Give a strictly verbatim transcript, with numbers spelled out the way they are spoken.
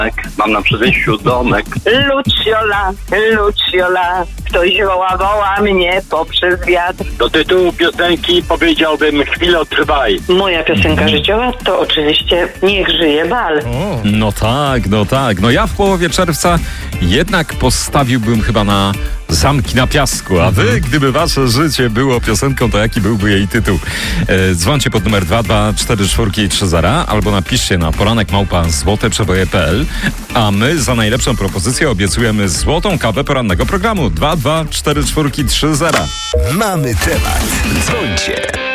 Mam na przyjściu domek. Luciola, Luciola, ktoś woła, woła mnie poprzez wiatr. Do tytułu piosenki powiedziałbym chwilę trwaj. Moja piosenka życiowa to oczywiście Niech żyje bal. No tak, no tak. No ja w połowie czerwca jednak postawiłbym chyba na Zamki na piasku. A wy, gdyby wasze życie było piosenką, to jaki byłby jej tytuł? E, dzwońcie pod numer dwa dwa cztery cztery trzy zero albo napiszcie na poranek małpa złote przeboje kropka p l, a my za najlepszą propozycję obiecujemy złotą kawę porannego programu. dwa dwa cztery cztery trzy zero. Mamy temat. Dzwońcie.